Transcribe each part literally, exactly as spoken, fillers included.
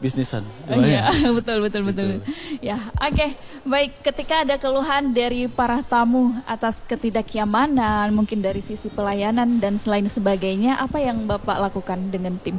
bisnisan. Oh, iya, betul betul betul. Gitu. Ya, oke. Okay. Baik, ketika ada keluhan dari para tamu atas ketidaknyamanan, mungkin dari sisi pelayanan dan selain sebagainya, apa yang Bapak lakukan dengan tim?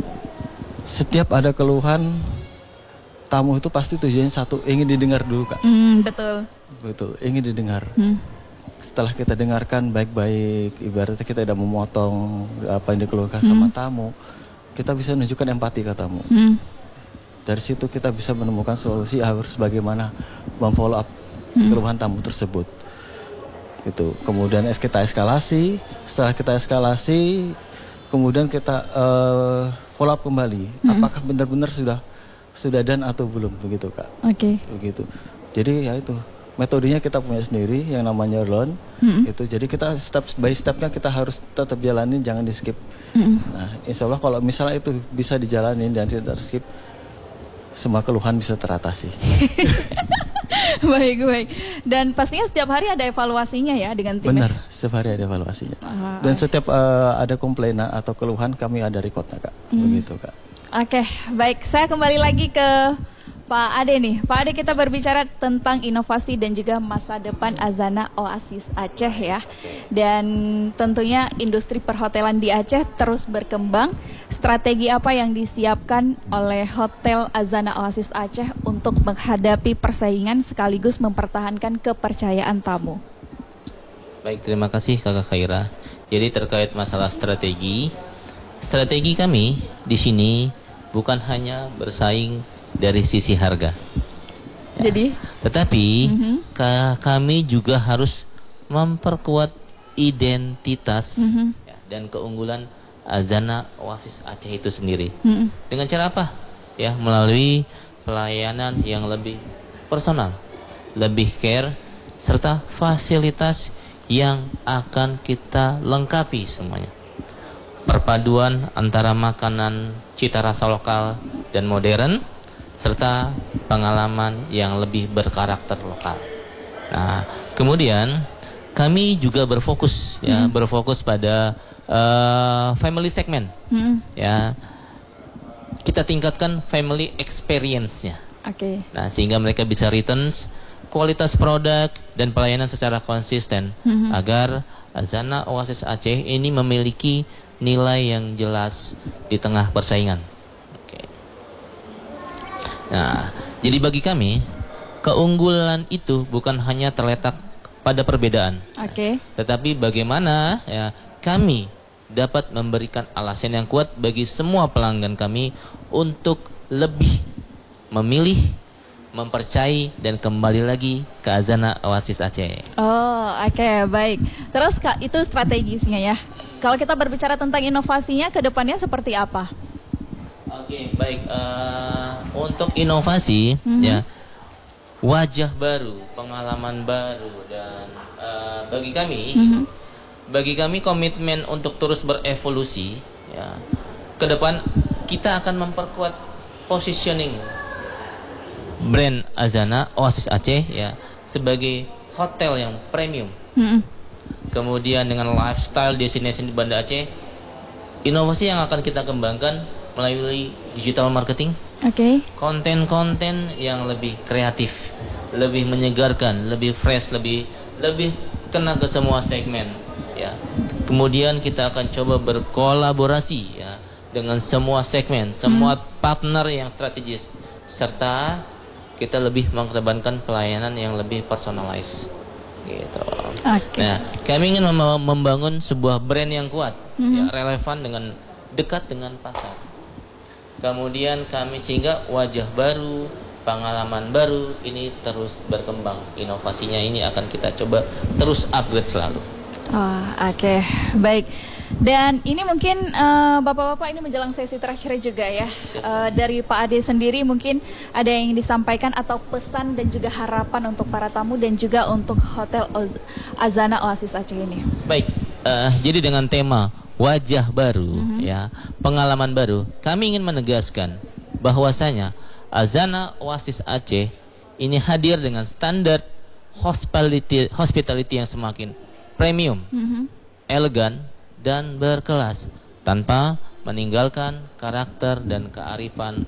Setiap ada keluhan, tamu itu pasti tujuannya satu, ingin didengar dulu, Kak. Mm, betul. Betul, ingin didengar. Mm. Setelah kita dengarkan baik-baik, ibaratnya kita tidak memotong apa yang dikeluhkan mm. sama tamu, kita bisa menunjukkan empati ke tamu. Mm. Dari situ kita bisa menemukan solusi harus bagaimana memfollow up hmm. keluhan tamu tersebut. Gitu. Kemudian kita eskalasi, setelah kita eskalasi, kemudian kita uh, follow up kembali. Hmm. Apakah benar-benar sudah sudah dan atau belum, begitu, Kak? Oke. Okay. Begitu. Jadi ya itu metodenya kita punya sendiri yang namanya learn. Hmm. Itu jadi kita step by stepnya kita harus tetap jalanin, jangan di skip. Hmm. Nah, insya Allah kalau misalnya itu bisa dijalanin dan tidak skip, semua keluhan bisa teratasi. Baik, baik. Dan pastinya setiap hari ada evaluasinya ya dengan tim. Benar, setiap hari ada evaluasinya. Ah, Dan setiap uh, ada komplain atau keluhan kami ada recordnya, Kak. Hmm. Begitu, Kak. Oke, baik. Saya kembali lagi ke Pak Ade nih. Pak Ade, kita berbicara tentang inovasi dan juga masa depan Azana Oasis Aceh ya. Dan tentunya industri perhotelan di Aceh terus berkembang. Strategi apa yang disiapkan oleh Hotel Azana Oasis Aceh untuk menghadapi persaingan sekaligus mempertahankan kepercayaan tamu? Baik, terima kasih Kakak Khaira. Jadi terkait masalah strategi, strategi kami di sini bukan hanya bersaing dari sisi harga, ya. Jadi, tetapi mm-hmm. kami juga harus memperkuat identitas mm-hmm. ya, dan keunggulan Azana Oasis Aceh itu sendiri. Mm-hmm. Dengan cara apa? Ya, melalui pelayanan yang lebih personal, lebih care, serta fasilitas yang akan kita lengkapi semuanya. Perpaduan antara makanan cita rasa lokal dan modern, serta pengalaman yang lebih berkarakter lokal. Nah, kemudian kami juga berfokus ya, hmm. berfokus pada uh, family segment. Hmm. Ya. Kita tingkatkan family experience-nya. Oke. Okay. Nah, sehingga mereka bisa returns kualitas produk dan pelayanan secara konsisten hmm. agar Azana Oasis Aceh ini memiliki nilai yang jelas di tengah persaingan. Nah, jadi bagi kami keunggulan itu bukan hanya terletak pada perbedaan, okay. tetapi bagaimana ya kami dapat memberikan alasan yang kuat bagi semua pelanggan kami untuk lebih memilih, mempercayai dan kembali lagi ke Azana Oasis Aceh. Oh, oke, okay, baik. Terus Kak, itu strategisnya ya. Kalau kita berbicara tentang inovasinya, ke depannya seperti apa? Oke, okay, baik. Uh, untuk inovasi, mm-hmm. ya, wajah baru, pengalaman baru, dan uh, bagi kami, mm-hmm. bagi kami komitmen untuk terus berevolusi. Ya, ke depan kita akan memperkuat positioning brand Azana Oasis Aceh, ya, sebagai hotel yang premium. Mm-hmm. Kemudian dengan lifestyle destination di Banda Aceh, inovasi yang akan kita kembangkan melalui digital marketing, okay. konten-konten yang lebih kreatif, lebih menyegarkan, lebih fresh, lebih lebih kena ke semua segmen, ya. Kemudian kita akan coba berkolaborasi ya dengan semua segmen, semua hmm. partner yang strategis, serta kita lebih mengedepankan pelayanan yang lebih personalized, gitu. Okay. Nah, kami ingin mem- membangun sebuah brand yang kuat, hmm. ya, relevan dengan dekat dengan pasar. Kemudian kami sehingga wajah baru, pengalaman baru ini terus berkembang. Inovasinya ini akan kita coba terus upgrade selalu. Oh, oke, okay. Baik. Dan ini mungkin uh, bapak-bapak ini menjelang sesi terakhir juga ya. Uh, dari Pak Ade sendiri mungkin ada yang disampaikan atau pesan dan juga harapan untuk para tamu dan juga untuk Hotel Oz- Azana Oasis Aceh ini. Baik, uh, jadi dengan tema wajah baru, mm-hmm. ya, pengalaman baru, kami ingin menegaskan bahwasanya Azana Oasis Aceh ini hadir dengan standar hospitality, hospitality yang semakin premium, mm-hmm. elegan dan berkelas tanpa meninggalkan karakter dan kearifan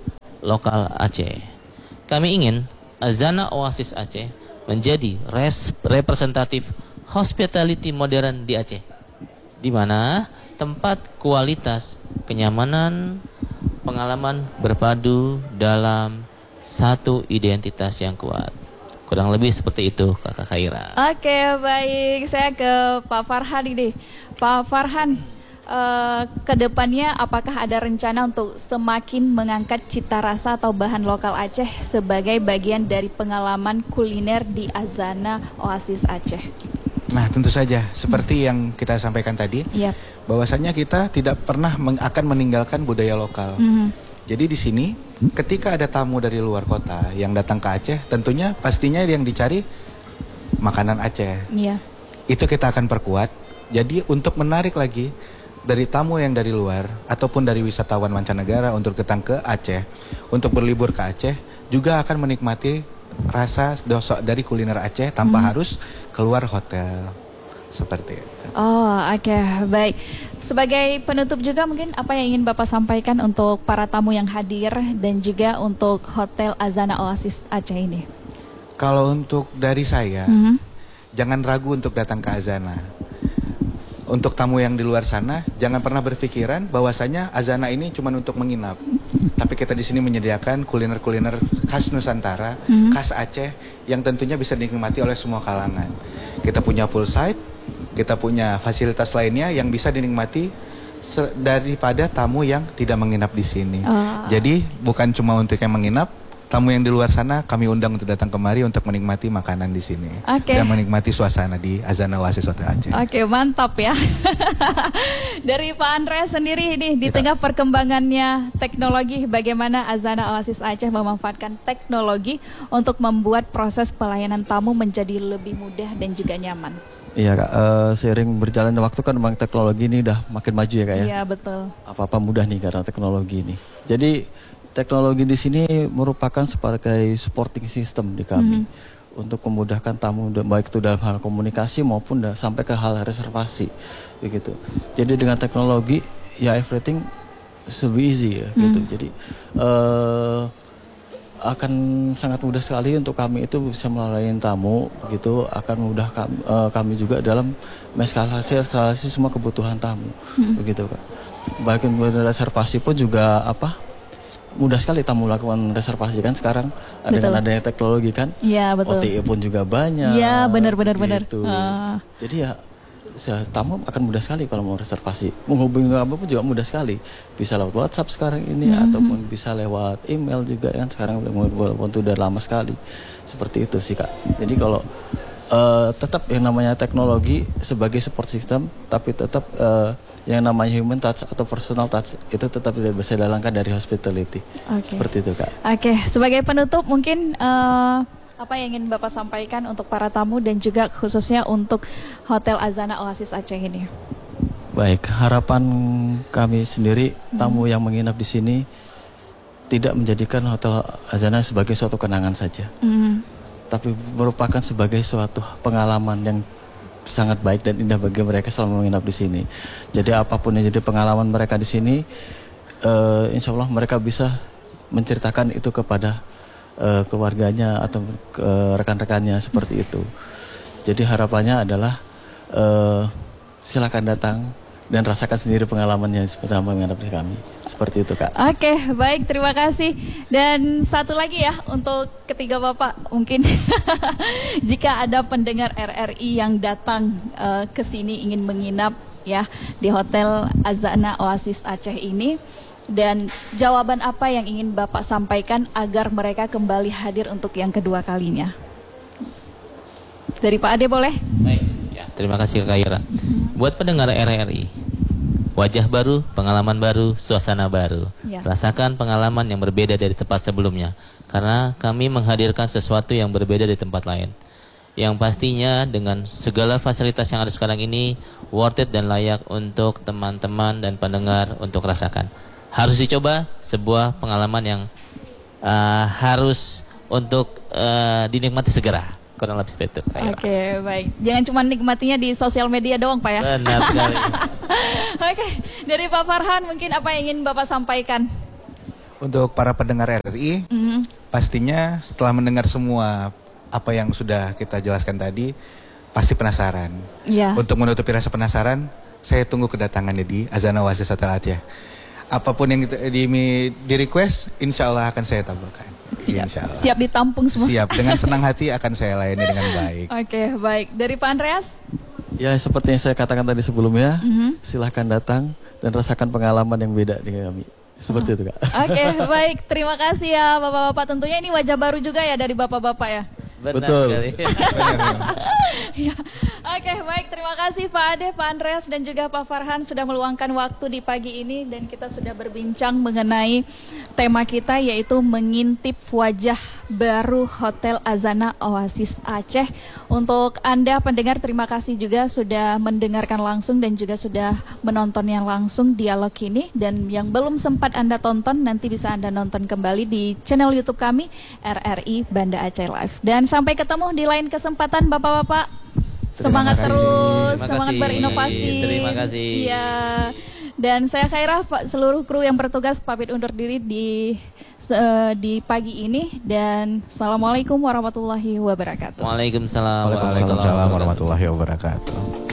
lokal Aceh. Kami ingin Azana Oasis Aceh menjadi res representatif hospitality modern di Aceh, di mana tempat kualitas, kenyamanan, pengalaman berpadu dalam satu identitas yang kuat. Kurang lebih seperti itu, Kakak Khaira. Oke, baik. Saya ke Pak Farhan ini. Pak Farhan, Uh, kedepannya apakah ada rencana untuk semakin mengangkat cita rasa atau bahan lokal Aceh sebagai bagian dari pengalaman kuliner di Azana Oasis Aceh? Nah, tentu saja seperti hmm. yang kita sampaikan tadi, yep. bahwasanya kita tidak pernah meng- akan meninggalkan budaya lokal. Hmm. Jadi di sini ketika ada tamu dari luar kota yang datang ke Aceh, tentunya pastinya yang dicari makanan Aceh. Yeah. Itu kita akan perkuat. Jadi untuk menarik lagi dari tamu yang dari luar ataupun dari wisatawan mancanegara untuk datang ke Aceh, untuk berlibur ke Aceh, juga akan menikmati rasa dosok dari kuliner Aceh tanpa hmm. harus keluar hotel. Seperti itu. Oh, oke, okay. Baik. Sebagai penutup juga mungkin apa yang ingin Bapak sampaikan untuk para tamu yang hadir dan juga untuk Hotel Azana Oasis Aceh ini? Kalau untuk dari saya, hmm. jangan ragu untuk datang ke Azana. Untuk tamu yang di luar sana, jangan pernah berpikiran bahwasanya Azana ini cuma untuk menginap. Tapi kita di sini menyediakan kuliner-kuliner khas Nusantara, mm-hmm. khas Aceh, yang tentunya bisa dinikmati oleh semua kalangan. Kita punya poolside, kita punya fasilitas lainnya yang bisa dinikmati se- daripada tamu yang tidak menginap di sini. Oh. Jadi bukan cuma untuk yang menginap, tamu yang di luar sana kami undang untuk datang kemari untuk menikmati makanan di sini okay. dan menikmati suasana di Azana Oasis Hotel Aceh. Oke, okay, mantap ya. Dari Pak Andreas sendiri ini di Kita. tengah perkembangannya teknologi, bagaimana Azana Oasis Aceh memanfaatkan teknologi untuk membuat proses pelayanan tamu menjadi lebih mudah dan juga nyaman. Iya Kak, uh, seiring berjalannya waktu kan memang teknologi ini udah makin maju ya Kak ya. Iya betul. Apa-apa mudah nih karena teknologi ini. Jadi teknologi di sini merupakan sebagai supporting system di kami mm-hmm. untuk memudahkan tamu baik itu dalam hal komunikasi maupun da- sampai ke hal reservasi begitu. Jadi dengan teknologi ya everything should be easy ya mm-hmm. gitu. Jadi uh, akan sangat mudah sekali untuk kami itu bisa melayani tamu begitu, akan mudah kami, uh, kami juga dalam meskalasi eskalasi semua kebutuhan tamu mm-hmm. begitu Kak. Baik untuk reservasi pun juga apa mudah sekali tamu lakukan reservasi kan sekarang betul. Dengan adanya teknologi kan. Iya betul. O T E pun juga banyak. Iya benar-benar benar. Gitu. Uh. Jadi ya tamu akan mudah sekali kalau mau reservasi. Menghubungi kami pun juga mudah sekali. Bisa lewat WhatsApp sekarang ini mm-hmm. ataupun bisa lewat email juga kan sekarang walaupun itu udah lama sekali. Seperti itu sih Kak. Jadi kalau uh, tetap yang namanya teknologi sebagai support system tapi tetap uh, yang namanya human touch atau personal touch itu tetap tidak bisa dihilangkan dari hospitality. Okay. Seperti itu Kak. Oke, okay. Sebagai penutup mungkin uh, apa yang ingin Bapak sampaikan untuk para tamu dan juga khususnya untuk Hotel Azana Oasis Aceh ini? Baik, harapan kami sendiri tamu hmm. yang menginap di sini tidak menjadikan Hotel Azana sebagai suatu kenangan saja. Hmm. Tapi merupakan sebagai suatu pengalaman yang sangat baik dan indah bagi mereka selama menginap di sini. Jadi apapun yang jadi pengalaman mereka di sini, uh, insya Allah mereka bisa menceritakan itu kepada uh, keluarganya atau uh, rekan-rekannya seperti itu. Jadi harapannya adalah uh, silakan datang dan rasakan sendiri pengalamannya selama menginap di kami. Seperti itu Kak. Oke, baik, terima kasih. Dan satu lagi ya untuk ketiga Bapak, mungkin jika ada pendengar R R I yang datang uh, ke sini ingin menginap ya di Hotel Azana Oasis Aceh ini, dan jawaban apa yang ingin Bapak sampaikan agar mereka kembali hadir untuk yang kedua kalinya? Dari Pak Ade boleh? Baik, ya, terima kasih Kak Ira. Buat pendengar R R I, wajah baru, pengalaman baru, suasana baru. Ya. Rasakan pengalaman yang berbeda dari tempat sebelumnya. Karena kami menghadirkan sesuatu yang berbeda dari tempat lain. Yang pastinya dengan segala fasilitas yang ada sekarang ini, worth it dan layak untuk teman-teman dan pendengar untuk rasakan. Harus dicoba, sebuah pengalaman yang uh, harus untuk uh, dinikmati segera. Kurang lebih seperti itu. Oke, okay, baik. Jangan cuma nikmatinya di sosial media doang Pak ya. Benar sekali. Oke, okay. Dari Pak Farhan mungkin apa yang ingin Bapak sampaikan? Untuk para pendengar R R I, mm-hmm. pastinya setelah mendengar semua apa yang sudah kita jelaskan tadi, pasti penasaran. Yeah. Untuk menutupi rasa penasaran, saya tunggu kedatangannya di Azana Oasis Hotel Atyah. Apapun yang di, di request, insya Allah akan saya tampilkan. Siap, insya Allah. Siap ditampung semua. Siap, dengan senang hati akan saya layani dengan baik. Oke, okay, baik. Dari Pak Andreas? Ya, seperti yang saya katakan tadi sebelumnya, mm-hmm. silahkan datang dan rasakan pengalaman yang beda dengan kami. Seperti oh. itu, Kak. Oke, okay, baik. Terima kasih ya Bapak-Bapak. Tentunya ini wajah baru juga ya dari Bapak-Bapak ya. Benar Betul. Ya. Oke, okay, baik. Terima kasih Pak Ade, Pak Andreas, dan juga Pak Farhan sudah meluangkan waktu di pagi ini. Dan kita sudah berbincang mengenai tema kita, yaitu mengintip wajah baru Hotel Azana Oasis Aceh. Untuk Anda pendengar, terima kasih juga sudah mendengarkan langsung dan juga sudah menonton yang langsung dialog ini. Dan yang belum sempat Anda tonton, nanti bisa Anda nonton kembali di channel YouTube kami, R R I Banda Aceh Live. Dan sampai ketemu di lain kesempatan, Bapak-bapak. Semangat terus, terima semangat kasih. berinovasi. Terima kasih. Iya. Dan saya Khairah, seluruh kru yang bertugas pamit undur diri di uh, di pagi ini. Dan Assalamualaikum warahmatullahi wabarakatuh. Waalaikumsalam Waalaikumsalam warahmatullahi wabarakatuh.